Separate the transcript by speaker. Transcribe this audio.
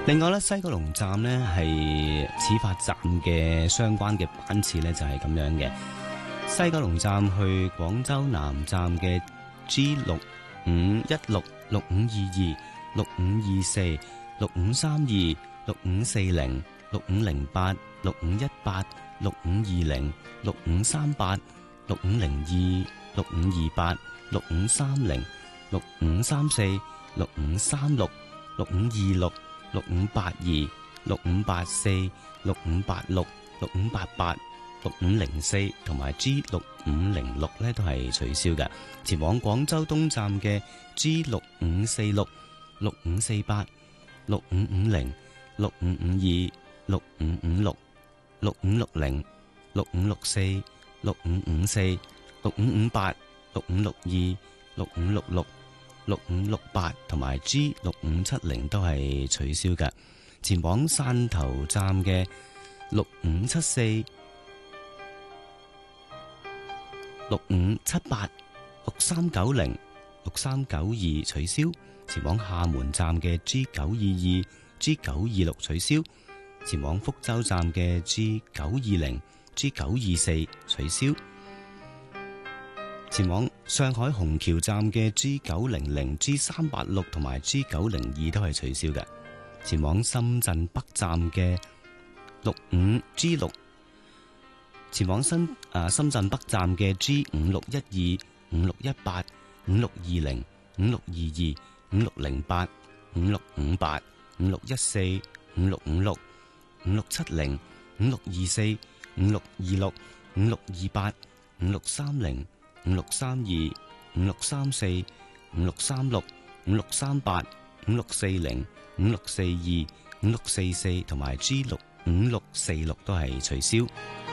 Speaker 1: 另外咧，西九龍站呢係始發站嘅相關嘅班次呢就係咁樣嘅。西九龍站去廣州南站嘅 G6516、6522、6524、6532、6540、6508、6518、6520、6538、6502、6528、6530、6534、6536、6526、6582、6584、6586、6588、6504同埋 G6506 咧都係取消嘅。前往廣州東站嘅 G6546、6548、6550、6552、6556、6560、6564、6554、6558、6562、6566、6568同埋 G6570 都係取消嘅。前往汕頭站嘅6574、6578、6390、6392取消。前往廈門站嘅 G922、G926 取消。前往福州站嘅 G920、G924 取消。前往上海虹橋站嘅 G900、G386 同埋 G902 都係取消嘅。前往深圳北站嘅65G6，前往深圳北站嘅 G5612、5618、5620、5622、5608、5658、5614、5656、5670、5624、5626、5628、5630、5632、5634、5636、5638、5640、5642、5644同埋 G65646都係取消。